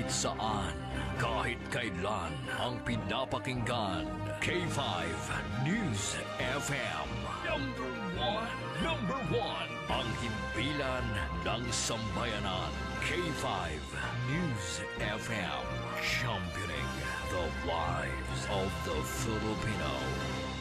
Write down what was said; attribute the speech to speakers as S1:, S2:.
S1: kahit saan, kahit kailan, ang pinapakinggan. K5 News FM. Number one, ang himpilan ng sambayanan. K5 News FM. Championing the lives of the Filipino.